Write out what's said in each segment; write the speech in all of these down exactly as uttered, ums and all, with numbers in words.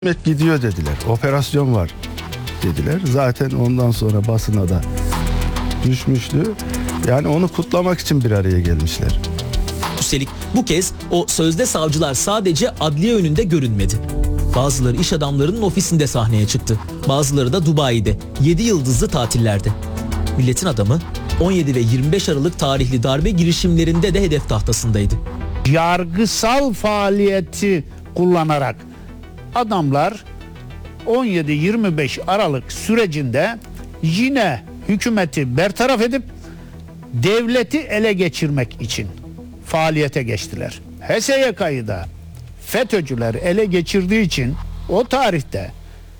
Hükümet gidiyor dediler. Operasyon var dediler. Zaten ondan sonra basına da düşmüştü. Yani onu kutlamak için bir araya gelmişler. Üstelik bu kez o sözde savcılar sadece adliye önünde görünmedi. Bazıları iş adamlarının ofisinde sahneye çıktı. Bazıları da Dubai'de, yedi yıldızlı tatillerde. Milletin adamı on yedi ve yirmi beş Aralık tarihli darbe girişimlerinde de hedef tahtasındaydı. Yargısal faaliyeti kullanarak adamlar on yedi yirmi beş Aralık sürecinde yine hükümeti bertaraf edip devleti ele geçirmek için faaliyete geçtiler. H S Y K'yı da FETÖ'cüler ele geçirdiği için o tarihte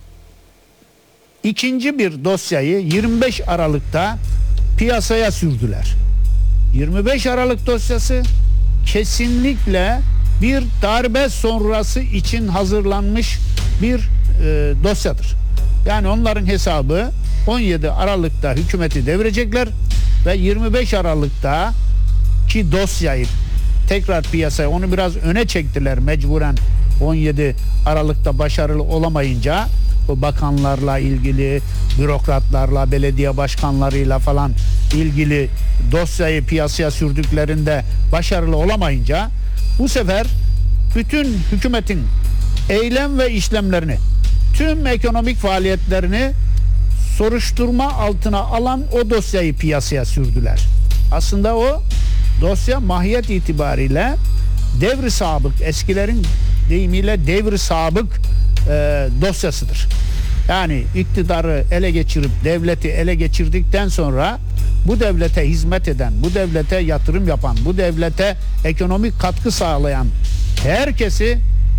ikinci bir dosyayı yirmi beş Aralık'ta piyasaya sürdüler. yirmi beş Aralık dosyası kesinlikle bir darbe sonrası için hazırlanmış bir e, dosyadır. Yani onların hesabı on yedi Aralık'ta hükümeti devirecekler ve yirmi beş Aralık'ta ki dosyayı tekrar piyasaya, onu biraz öne çektiler mecburen. on yedi Aralık'ta başarılı olamayınca o bakanlarla ilgili, bürokratlarla, belediye başkanlarıyla falan ilgili dosyayı piyasaya sürdüklerinde başarılı olamayınca bu sefer bütün hükümetin eylem ve işlemlerini, tüm ekonomik faaliyetlerini soruşturma altına alan o dosyayı piyasaya sürdüler. Aslında o dosya mahiyet itibariyle devri sabık, eskilerin deyimiyle devri sabık e, dosyasıdır. Yani iktidarı ele geçirip devleti ele geçirdikten sonra bu devlete hizmet eden, bu devlete yatırım yapan, bu devlete ekonomik katkı sağlayan herkesi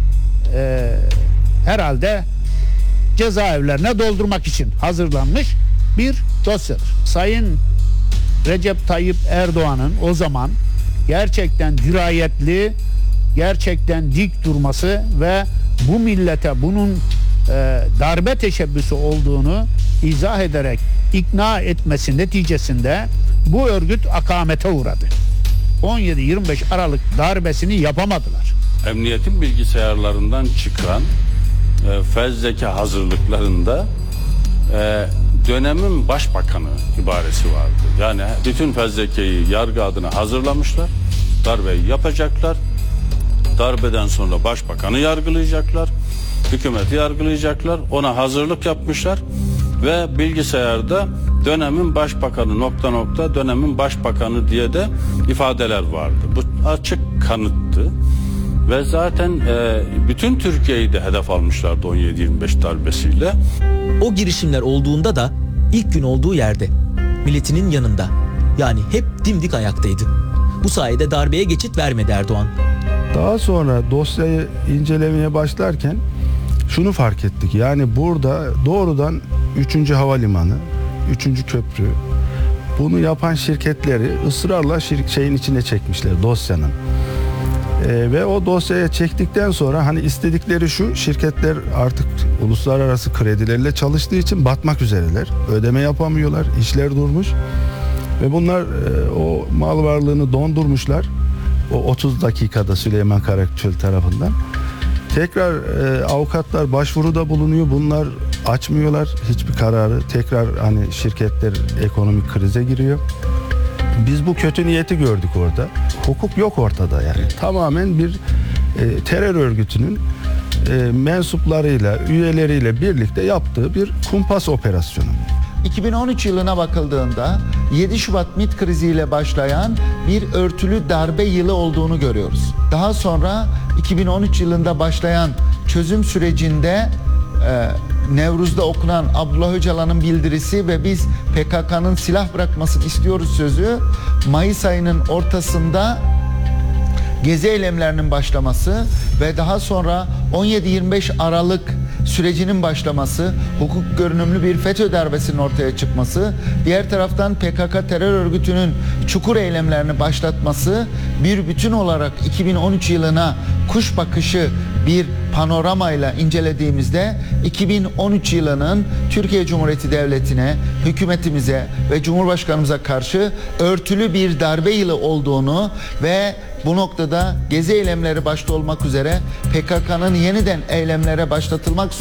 e, herhalde cezaevlerine doldurmak için hazırlanmış bir dosyadır. Sayın Recep Tayyip Erdoğan'ın o zaman gerçekten dirayetli, gerçekten dik durması ve bu millete bunun e, darbe teşebbüsü olduğunu izah ederek ikna etmesi neticesinde bu örgüt akamete uğradı. on yedi yirmi beş Aralık darbesini yapamadılar. Emniyetin bilgisayarlarından çıkan e, fezleke hazırlıklarında e, dönemin başbakanı ibaresi vardı. Yani bütün fezlekeyi yargı adına hazırlamışlar. Darbeyi yapacaklar. Darbeden sonra başbakanı yargılayacaklar. Hükümeti yargılayacaklar. Ona hazırlık yapmışlar. Ve bilgisayarda dönemin başbakanı nokta nokta dönemin başbakanı diye de ifadeler vardı. Bu açık kanıttı. Ve zaten e, bütün Türkiye'yi de hedef almışlardı on yedi yirmi beş darbesiyle. O girişimler olduğunda da ilk gün olduğu yerde, milletinin yanında, yani hep dimdik ayaktaydı. Bu sayede darbeye geçit vermedi Erdoğan. Daha sonra dosyayı incelemeye başlarken şunu fark ettik. Yani burada doğrudan üçüncü havalimanı, üçüncü köprü, bunu yapan şirketleri ısrarla şir- şeyin içine çekmişler dosyanın. Ee, ve o dosyaya çektikten sonra hani istedikleri şu, şirketler artık uluslararası kredilerle çalıştığı için batmak üzereler. Ödeme yapamıyorlar, işler durmuş. Ve bunlar e, o mal varlığını dondurmuşlar. O otuz dakikada Süleyman Karaköy tarafından. Tekrar e, avukatlar başvuruda bulunuyor. Bunlar açmıyorlar hiçbir kararı. Tekrar hani şirketler ekonomik krize giriyor. Biz bu kötü niyeti gördük orada. Hukuk yok ortada yani. Tamamen bir e, terör örgütünün e, mensuplarıyla, üyeleriyle birlikte yaptığı bir kumpas operasyonu. iki bin on üç yılına bakıldığında yedi Şubat MİT kriziyle başlayan bir örtülü darbe yılı olduğunu görüyoruz. Daha sonra iki bin on üç yılında başlayan çözüm sürecinde e, Nevruz'da okunan Abdullah Öcalan'ın bildirisi ve biz P K K'nın silah bırakmasını istiyoruz sözü Mayıs ayının ortasında gezi eylemlerinin başlaması ve daha sonra on yedi yirmi beş Aralık sürecinin başlaması, hukuk görünümlü bir FETÖ darbesinin ortaya çıkması, diğer taraftan P K K terör örgütünün çukur eylemlerini başlatması bir bütün olarak iki bin on üç yılına kuş bakışı bir panoramayla incelediğimizde iki bin on üç yılının Türkiye Cumhuriyeti Devleti'ne, hükümetimize ve Cumhurbaşkanımıza karşı örtülü bir darbe yılı olduğunu ve bu noktada gezi eylemleri başta olmak üzere P K K'nın yeniden eylemlere başlatılmak